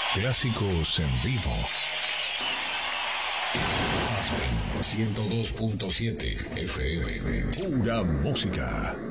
Clásicos en vivo. Aspen 102.7 FM. Pura música.